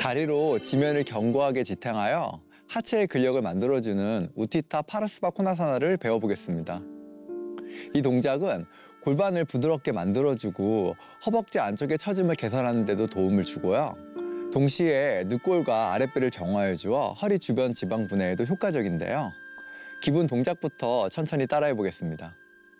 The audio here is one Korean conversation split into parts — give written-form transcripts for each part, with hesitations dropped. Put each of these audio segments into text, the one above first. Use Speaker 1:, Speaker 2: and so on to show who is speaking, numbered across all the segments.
Speaker 1: 다리로 지면을 견고하게 지탱하여 하체의 근력을 만들어주는 우티타 파르스바 코나사나를 배워보겠습니다. 이 동작은 골반을 부드럽게 만들어주고 허벅지 안쪽의 처짐을 개선하는 데도 도움을 주고요. 동시에 늑골과 아랫배를 정화해 주어 허리 주변 지방 분해에도 효과적인데요. 기본 동작부터 천천히 따라해 보겠습니다.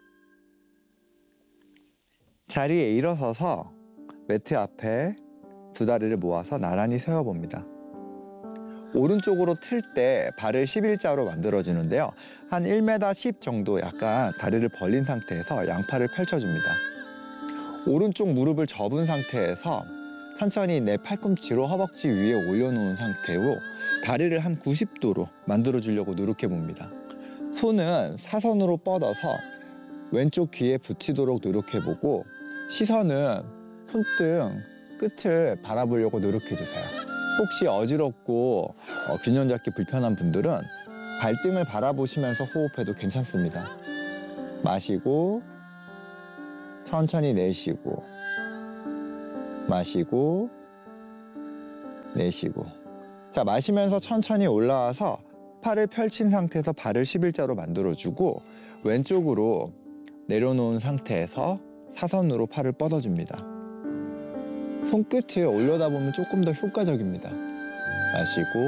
Speaker 1: 자리에 일어서서 매트 앞에 두 다리를 모아서 나란히 세워봅니다. 오른쪽으로 틀 때 발을 11자로 만들어주는데요. 한 1m 10 정도 약간 다리를 벌린 상태에서 양팔을 펼쳐줍니다. 오른쪽 무릎을 접은 상태에서 천천히 내 팔꿈치로 허벅지 위에 올려놓은 상태로 다리를 한 90도로 만들어주려고 노력해봅니다. 손은 사선으로 뻗어서 왼쪽 귀에 붙이도록 노력해보고 시선은 손등 끝을 바라보려고 노력해주세요. 혹시 어지럽고 균형 잡기 불편한 분들은 발등을 바라보시면서 호흡해도 괜찮습니다. 마시고 천천히 내쉬고 마시고 내쉬고. 자, 마시면서 천천히 올라와서 팔을 펼친 상태에서 발을 11자로 만들어주고 왼쪽으로 내려놓은 상태에서 사선으로 팔을 뻗어줍니다. 손끝을 올려다보면 조금 더 효과적입니다. 마시고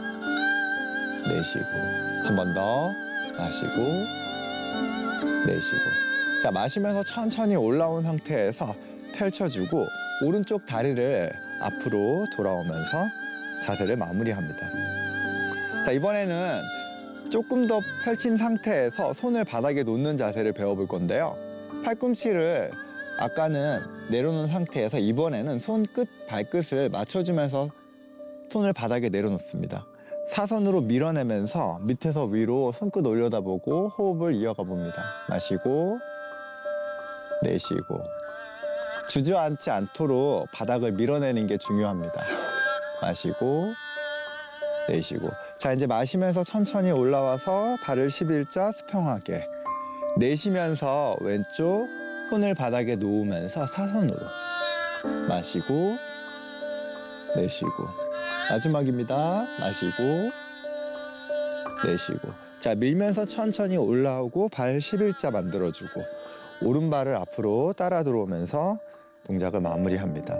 Speaker 1: 내쉬고. 한 번 더 마시고 내쉬고. 자, 마시면서 천천히 올라온 상태에서 펼쳐주고 오른쪽 다리를 앞으로 돌아오면서 자세를 마무리합니다. 자, 이번에는 조금 더 펼친 상태에서 손을 바닥에 놓는 자세를 배워볼 건데요. 팔꿈치를 아까는 내려놓은 상태에서 이번에는 손끝, 발끝을 맞춰주면서 손을 바닥에 내려놓습니다. 사선으로 밀어내면서 밑에서 위로 손끝 올려다보고 호흡을 이어가 봅니다. 마시고 내쉬고. 주저앉지 않도록 바닥을 밀어내는 게 중요합니다. 마시고 내쉬고. 자, 이제 마시면서 천천히 올라와서 발을 11자 수평하게. 내쉬면서 왼쪽 손을 바닥에 놓으면서 사선으로 마시고 내쉬고. 마지막입니다. 마시고 내쉬고. 자, 밀면서 천천히 올라오고 발 11자 만들어주고 오른발을 앞으로 따라 들어오면서 동작을 마무리합니다.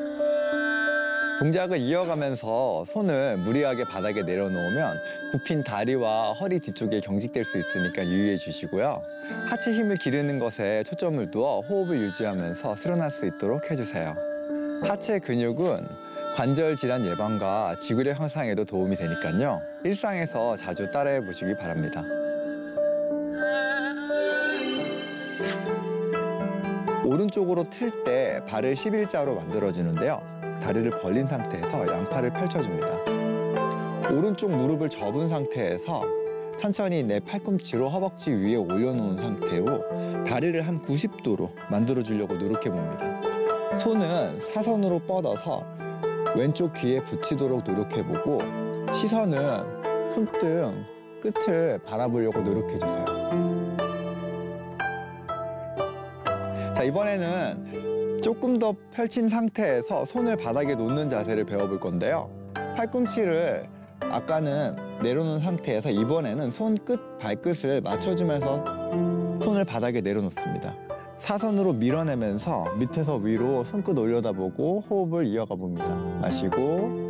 Speaker 1: 동작을 이어가면서 손을 무리하게 바닥에 내려놓으면 굽힌 다리와 허리 뒤쪽에 경직될 수 있으니까 유의해 주시고요. 하체 힘을 기르는 것에 초점을 두어 호흡을 유지하면서 수련할 수 있도록 해주세요. 하체 근육은 관절 질환 예방과 지구력 향상에도 도움이 되니까요. 일상에서 자주 따라해 보시기 바랍니다. 오른쪽으로 틀 때 발을 11자로 만들어주는데요. 다리를 벌린 상태에서 양팔을 펼쳐줍니다. 오른쪽 무릎을 접은 상태에서 천천히 내 팔꿈치로 허벅지 위에 올려놓은 상태로 다리를 한 90도로 만들어주려고 노력해봅니다. 손은 사선으로 뻗어서 왼쪽 귀에 붙이도록 노력해보고 시선은 손등 끝을 바라보려고 노력해주세요. 자, 이번에는 조금 더 펼친 상태에서 손을 바닥에 놓는 자세를 배워볼 건데요. 팔꿈치를 아까는 내려놓은 상태에서 이번에는 손끝, 발끝을 맞춰주면서 손을 바닥에 내려놓습니다. 사선으로 밀어내면서 밑에서 위로 손끝 올려다보고 호흡을 이어가 봅니다. 마시고